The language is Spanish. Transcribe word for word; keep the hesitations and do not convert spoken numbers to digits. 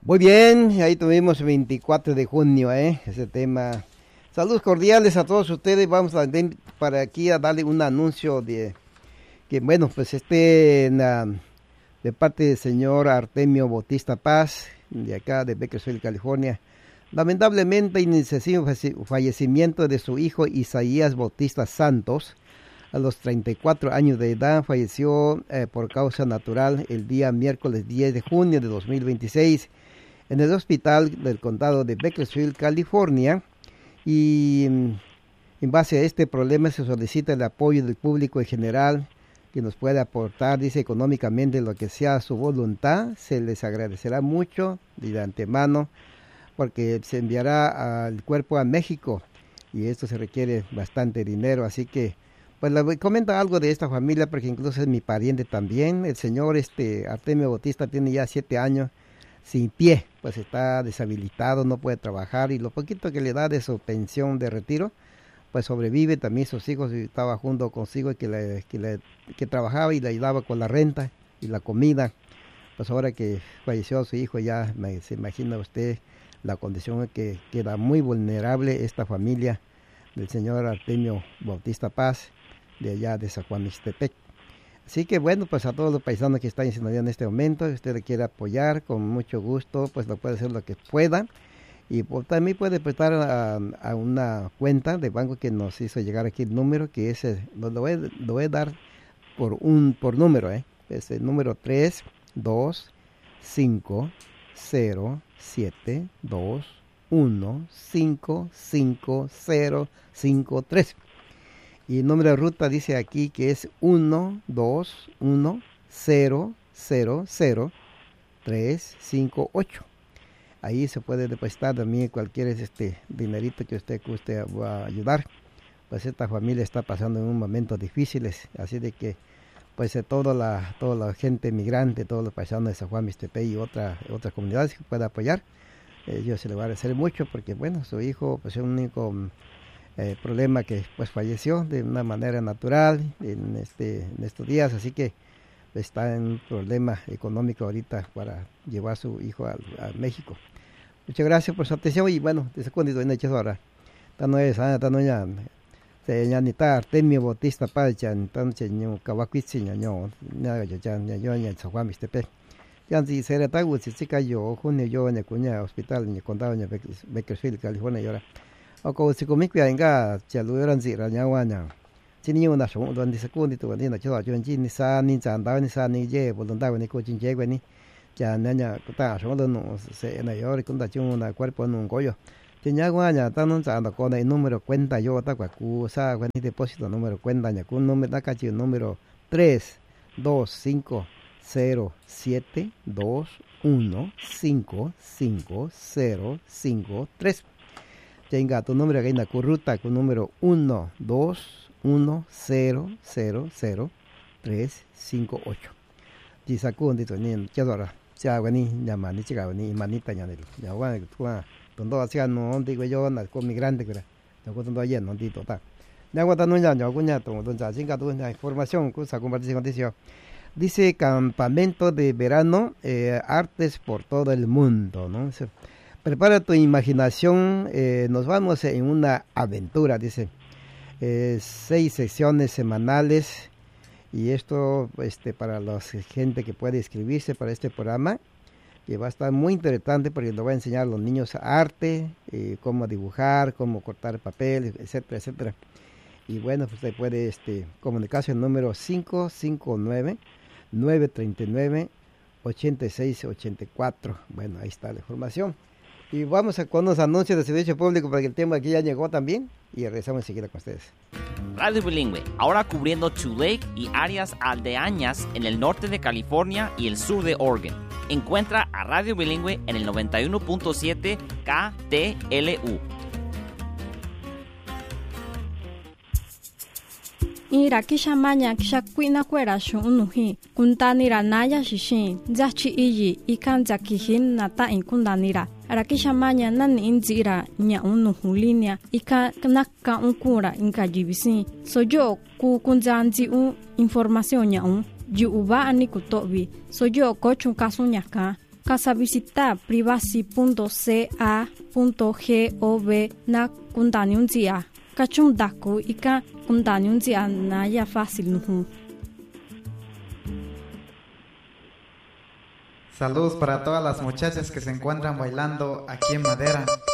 Muy bien, ahí tuvimos veinticuatro de junio, ¿eh? Ese tema. Saludos cordiales a todos ustedes. Vamos a para aquí a darle un anuncio de que, bueno, pues este na, de parte del señor Artemio Bautista Paz, de acá de Bakersfield, California. Lamentablemente, inició el fallecimiento de su hijo Isaías Bautista Santos. A los treinta y cuatro años de edad, falleció eh, por causa natural el día miércoles diez de junio de dos mil veintiséis en el hospital del condado de Bakersfield, California. Y en base a este problema se solicita el apoyo del público en general que nos pueda aportar, dice, económicamente lo que sea su voluntad. Se les agradecerá mucho de antemano porque se enviará al cuerpo a México y esto se requiere bastante dinero, así que pues le comenta algo de esta familia porque incluso es mi pariente también. El señor este Artemio Bautista tiene ya siete años sin pie, pues está deshabilitado, no puede trabajar y lo poquito que le da de su pensión de retiro, pues sobrevive. También sus hijos estaba junto consigo que, le, que, le, que trabajaba y le ayudaba con la renta y la comida. Pues ahora que falleció su hijo ya me, se imagina usted la condición es que queda muy vulnerable esta familia del señor Artemio Bautista Paz de allá de San Juan Mixtepec. Así que bueno, pues a todos los paisanos que están en Sinaloa en este momento, si usted le quiere apoyar con mucho gusto, pues lo puede hacer lo que pueda. Y pues, también puede prestar a, a una cuenta de banco que nos hizo llegar aquí el número, que es, lo, lo, voy, lo voy a dar por un por número, ¿eh? Es el número tres dos cinco cero siete dos uno cinco cinco cero cinco tres. Y el número de ruta dice aquí que es uno dos uno cero cero cero tres cinco ocho. Ahí se puede depositar también cualquier este dinerito que usted guste va a ayudar. Pues esta familia está pasando en un momento difíciles, así de que pues toda la toda la gente migrante, todos los paisanos de San Juan Mixtepec y otra, otras comunidades que pueda apoyar, ellos se le va a agradecer mucho porque bueno, su hijo pues es un único Eh, problema que pues falleció de una manera natural en este en estos días, así que está en un problema económico ahorita para llevar a su hijo a, a México. Muchas gracias por su atención y bueno, de secundito en hecho ahora. Tano es ana tano ya se ya ni ta Artemio Bautista Paz chan tan cheño kawakuitsi ño na ya ya yo ya San Juan Mixtepec. Ya si se reta gusi chica yo junio yo en cuña hospital en condado de Bakersfield, California y ahora o como si comí que venga ya lo eran si ra ña nya chini una so donde se cundi to ni na cho yo en ni sa ni chan da ni sa ni ye bo don da ni ko chin ye ni ya na nya ta so lo no se na yo con da chung una cuerpo en un goyo tiña guaña ta no chan da con el número cuenta yo ta kwa ku sa kwa ni depósito número cuenta nya con número da cachi número tres dos cinco cero siete dos uno cinco cinco cero cinco tres. Tenga tu nombre aquí en la ruta con número uno dos uno cero cero cero tres cinco ocho. Jisaku ndito ni chadora. Cha wani llama ni chica ni manita ya del. Ya wa kwa tondo hacia no digo yo na con migrante que no con tondo ayer no dito ta. Ya wa tanu ya yo kuña to don cha chinga tu información que sa compartir contigo. Dice campamento de verano eh, artes por todo el mundo, ¿no? Prepara tu imaginación, eh, nos vamos en una aventura, dice. Eh, seis sesiones semanales y esto este, para la gente que puede inscribirse para este programa, que va a estar muy interesante porque nos va a enseñar a los niños arte, eh, cómo dibujar, cómo cortar papel, etcétera, etcétera. Y bueno, pues usted puede este, comunicarse al número cinco cinco nueve, nueve tres nueve, ocho seis ocho cuatro. Bueno, ahí está la información. Y vamos a con los anuncios de servicio público porque el tema aquí ya llegó también y regresamos enseguida con ustedes. Radio Bilingüe, ahora cubriendo Tule y áreas aldeañas en el norte de California y el sur de Oregon. Encuentra a Radio Bilingüe en el noventa y uno punto siete K T L U. Ira kisha manya kisha kuina kwera shunuhi kuntanira naya shishin zachi iyi ikanza kihin nata inkundanira arakisha manya nani inzira nya unuhulinia ika nakka unkura inka jibisi sojo ku kunzanzi u información nya un ju uba ani kutobi sojo kochun kasunya ka casa visita privacy punto c a punto gov na kuntaniunzia kachum daku ika kuntaniunzia na ya fácil nuhu. Saludos para todas las muchachas que se encuentran bailando aquí en Madera.